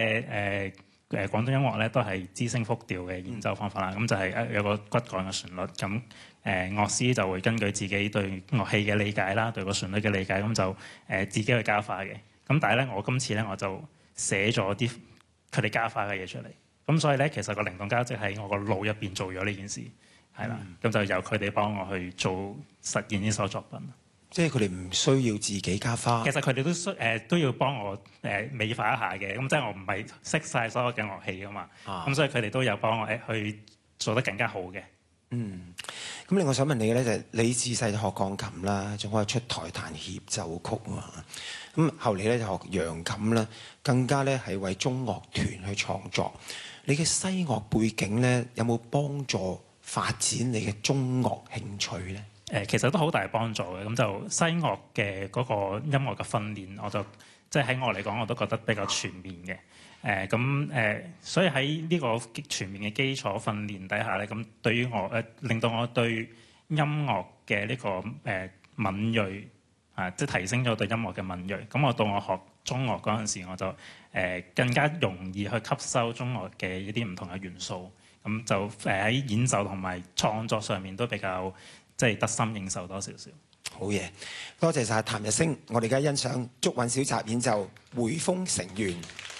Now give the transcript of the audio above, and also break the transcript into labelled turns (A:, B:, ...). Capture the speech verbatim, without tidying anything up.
A: 嘅誒誒廣東音樂咧，都係知聲複調嘅演奏方法啦。咁、嗯、就係有個骨幹嘅旋律，咁誒、呃、樂師就會根據自己對樂器嘅理解啦，對個旋律嘅理解，咁就誒、呃、自己去加化嘅。咁但係咧，我今次咧我就寫咗啲佢哋加化嘅嘢出嚟。咁所以咧，其實個靈動交織喺我個腦入邊做咗呢件事，係啦。咁、嗯、就由佢哋幫我去做實現呢首作品。
B: 即係佢哋唔需要自己加花。
A: 其實佢哋都需誒、呃、都要幫我誒、呃、美化一下嘅。咁即係我唔係識晒所有嘅樂器噶嘛。咁、啊、所以佢哋都有幫我誒去做得更加好嘅。
B: 嗯。咁另外想問你嘅咧就係、是、你自細學鋼琴啦，仲可以出台彈協奏曲啊。咁後嚟咧就學揚琴啦，更加咧係為中樂團去創作。你嘅西樂背景咧有冇幫助發展你嘅中樂興趣咧？
A: 誒其實都好大幫助嘅。咁就西樂嘅嗰個音樂嘅訓練，我就即係喺我嚟講，我都覺得比較全面嘅。誒咁誒，所以喺呢個全面嘅基礎訓練底下咧，咁對於我誒、呃、令到我對音樂嘅呢、這個誒、呃、敏鋭啊，即係提升咗對音樂嘅敏鋭。咁我到我學中樂嗰陣時，我就誒、呃、更加容易去吸收中樂嘅一啲唔同嘅元素。咁就誒喺、呃、演奏同埋創作上面都比較即係得心應手多少少。
B: 好嘢，多謝晒譚日升。我哋而家欣賞祝韻小集演奏《匯豐成員》。